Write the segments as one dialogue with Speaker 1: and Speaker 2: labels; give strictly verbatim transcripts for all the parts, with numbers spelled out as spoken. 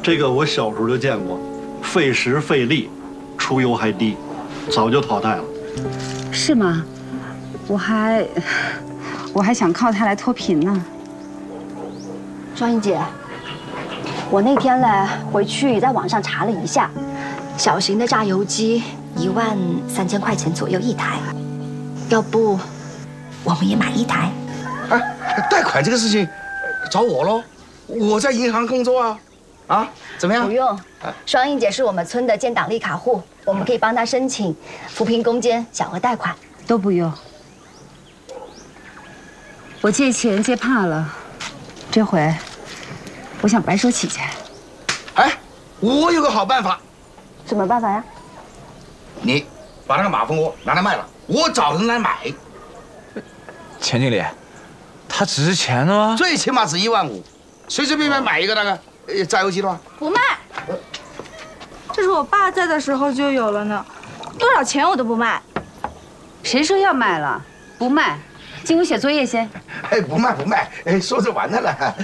Speaker 1: 这个我小时候就见过，费时费力，出油还低，早就淘汰了。
Speaker 2: 是吗？我还我还想靠它来脱贫呢。
Speaker 3: 双英姐，我那天嘞回去在网上查了一下，小型的榨油机一万三千块钱左右一台，要不我们也买一台？
Speaker 4: 啊，贷款这个事情找我喽，我在银行工作啊。啊，怎么样？
Speaker 3: 不用，双英姐是我们村的建档立卡户，我们可以帮她申请扶贫攻坚小额贷款。
Speaker 2: 都不用，我借钱借怕了，这回我想白手起家。
Speaker 4: 哎，我有个好办法。
Speaker 3: 什么办法呀？
Speaker 4: 你把那个马蜂窝拿来卖了，我找人来买。
Speaker 5: 钱经理，它值钱的吗？
Speaker 4: 最起码值一万五，随随便便买一个那个呃榨油机的吗？
Speaker 6: 不卖，这是我爸在的时候就有了呢，多少钱我都不卖。
Speaker 2: 谁说要卖了？不卖，进屋写作业先。
Speaker 4: 哎，不卖不卖，哎，说着玩的了。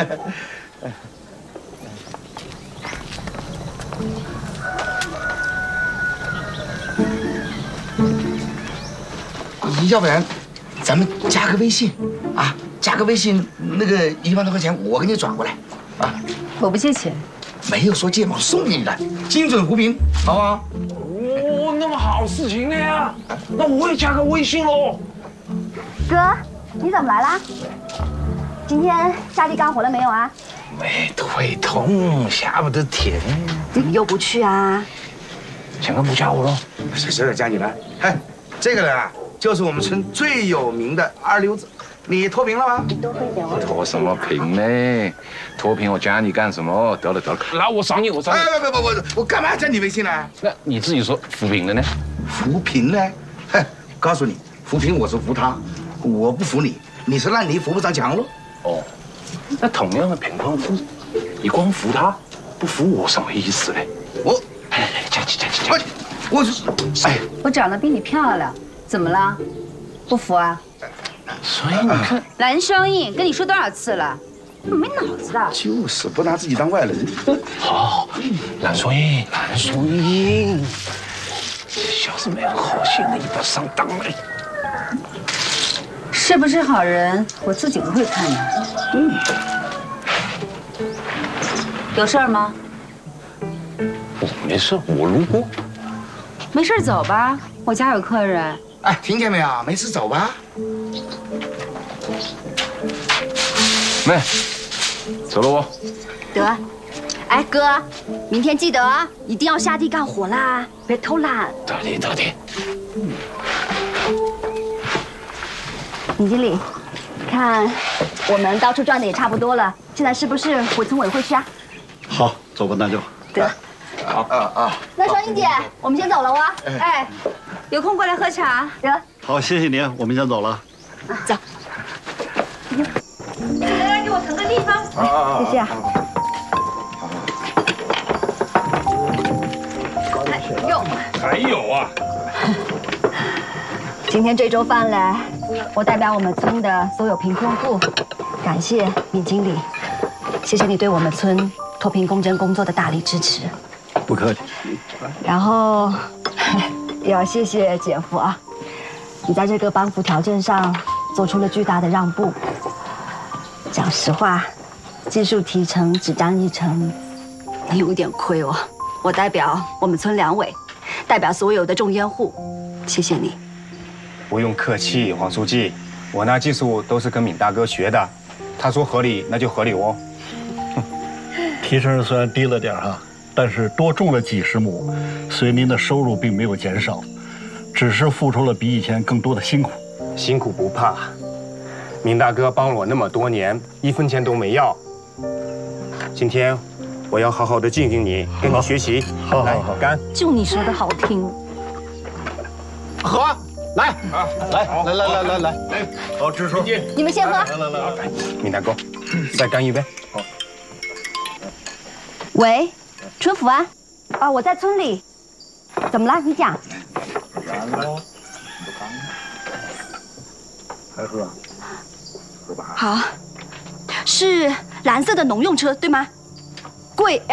Speaker 4: 要不然，咱们加个微信，啊，加个微信，那个一万多块钱我给你转过来，啊。
Speaker 2: 我不借钱。
Speaker 4: 没有说借嘛，送给你的，精准扶贫，好不好？
Speaker 5: 哦，那么好事情呢呀，那我也加个微信喽。
Speaker 3: 哥，你怎么来啦？今天下地干活了没有啊？
Speaker 5: 没腿痛，下不得田。
Speaker 3: 怎么又不去啊？
Speaker 5: 想干部加我喽？
Speaker 4: 谁谁来加你了？哎，这个人啊，就是我们村最有名的二流子。你脱贫了吗？
Speaker 3: 你多喝一点哦。
Speaker 5: 脱什么贫呢？脱贫我加你干什么？得了得了，来我赏你，我赏你。
Speaker 4: 哎不不不不，我干嘛加你微信呢？
Speaker 5: 那你自己说扶贫的呢？
Speaker 4: 扶贫呢？哼，告诉你，扶贫我是扶他，我不扶你，你是烂泥扶不上墙喽。
Speaker 5: 哦，那同样的贫困户，你光扶他，不扶我什么意思呢？
Speaker 4: 我，
Speaker 5: 哎，加起加起加起。
Speaker 4: 我是，哎，
Speaker 2: 我长得比你漂亮，怎么了？不服啊？
Speaker 5: 所以你看，
Speaker 2: 蓝双印跟你说多少次了，没脑子的。
Speaker 4: 就是不拿自己当外人。
Speaker 5: 好，蓝双印，蓝双印，这小子没有好心的，你不要上当了。
Speaker 2: 是不是好人，我自己不会看的。嗯，有事儿吗？
Speaker 5: 我没事，我路过。
Speaker 2: 没事走吧，我家有客人。
Speaker 4: 哎，听见没有？没事走吧。
Speaker 5: 妹，走了我。
Speaker 3: 得，哎哥，明天记得啊，一定要下地干活啦，别偷懒。
Speaker 5: 得的得的。
Speaker 3: 李经理，看我们到处转的也差不多了，现在是不是回村委会去啊？
Speaker 1: 好，走吧，那就。
Speaker 3: 得。
Speaker 4: 好啊啊。
Speaker 3: 那双英姐，我们先走了哇。
Speaker 2: 哎，有空过来喝茶。
Speaker 3: 得。
Speaker 1: 好，谢谢您，我们先走了。
Speaker 3: 走。
Speaker 6: 来，给我腾个地方。
Speaker 4: 啊
Speaker 3: 谢谢啊。
Speaker 6: 哎呦，
Speaker 5: 还有啊。
Speaker 3: 今天这周饭嘞，我代表我们村的所有贫困户，感谢李经理，谢谢你对我们村脱贫攻坚工作的大力支持。
Speaker 1: 不客气。
Speaker 3: 然后也要谢谢姐夫啊，你在这个帮扶条件上做出了巨大的让步。讲实话，技术提成只占一成，你有点亏哦。我代表我们村两委，代表所有的种烟户，谢谢你。
Speaker 7: 不用客气，黄书记，我那技术都是跟闵大哥学的，他说合理那就合理哦。
Speaker 1: 提成虽然低了点哈，但是多种了几十亩，所以您的收入并没有减少，只是付出了比以前更多的辛苦。
Speaker 7: 辛苦不怕，闵大哥帮了我那么多年，一分钱都没要。今天我要好好的敬敬你，跟你学习。
Speaker 1: 好，好，好，
Speaker 7: 干！
Speaker 3: 就你说的好听。
Speaker 4: 好啊，来啊，来来来来来来，
Speaker 1: 好，支书，
Speaker 3: 你们先喝。
Speaker 1: 来来来来，
Speaker 7: 闵大哥，再干一杯。
Speaker 1: 好。
Speaker 3: 喂，春福啊，啊，我在村里。怎么了？你讲。
Speaker 1: 然喽，还喝？喝吧。
Speaker 3: 好，是蓝色的农用车对吗？贵